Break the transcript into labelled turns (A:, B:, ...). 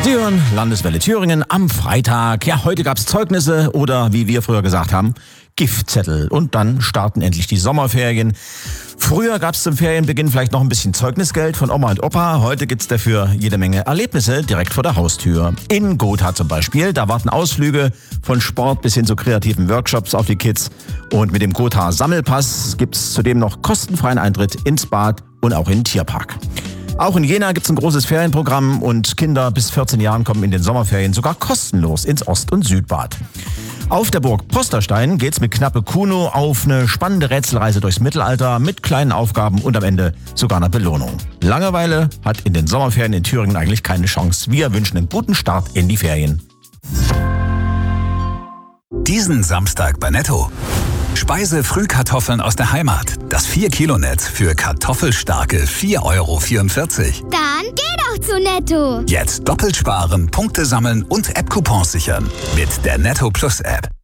A: Sie hören Landeswelle Thüringen am Freitag. Ja, heute gab's Zeugnisse oder, wie wir früher gesagt haben, Giftzettel. Und dann starten endlich die Sommerferien. Früher gab's zum Ferienbeginn vielleicht noch ein bisschen Zeugnisgeld von Oma und Opa. Heute gibt's dafür jede Menge Erlebnisse direkt vor der Haustür. In Gotha zum Beispiel, da warten Ausflüge von Sport bis hin zu kreativen Workshops auf die Kids. Und mit dem Gotha Sammelpass gibt's zudem noch kostenfreien Eintritt ins Bad und auch in den Tierpark. Auch in Jena gibt's ein großes Ferienprogramm und Kinder bis 14 Jahren kommen in den Sommerferien sogar kostenlos ins Ost- und Südbad. Auf der Burg Posterstein geht's mit Knappe Kuno auf eine spannende Rätselreise durchs Mittelalter mit kleinen Aufgaben und am Ende sogar einer Belohnung. Langeweile hat in den Sommerferien in Thüringen eigentlich keine Chance. Wir wünschen einen guten Start in die Ferien.
B: Diesen Samstag bei Netto. Speise-Frühkartoffeln aus der Heimat. Das 4-Kilo-Netz für kartoffelstarke 4,44 €.
C: Dann geh doch zu Netto.
B: Jetzt doppelt sparen, Punkte sammeln und App-Coupons sichern. Mit der Netto Plus App.